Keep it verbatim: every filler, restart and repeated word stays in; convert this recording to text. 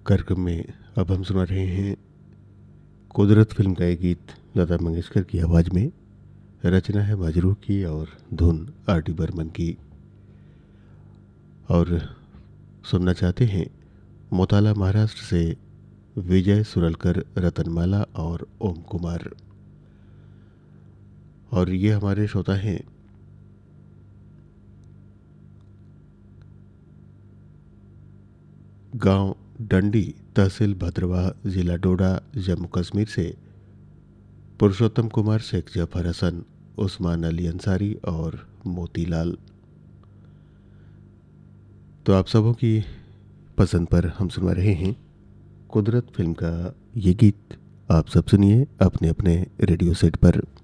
कार्यक्रम में अब हम सुना रहे हैं कुदरत फिल्म का एक गीत लता मंगेशकर की आवाज़ में। रचना है मजरूह की और धुन आर डी बर्मन की। और सुनना चाहते हैं मोताला महाराष्ट्र से विजय सुरलकर, रतनमाला और ओम कुमार। और ये हमारे श्रोता हैं गांव डंडी, तहसील भद्रवाह, जिला डोडा, जम्मू कश्मीर से पुरुषोत्तम कुमार, शेख जफर हसन, उस्मान अली अंसारी और मोतीलाल। तो आप सबों की पसंद पर हम सुना रहे हैं कुदरत फिल्म का ये गीत। आप सब सुनिए अपने अपने रेडियो सेट पर।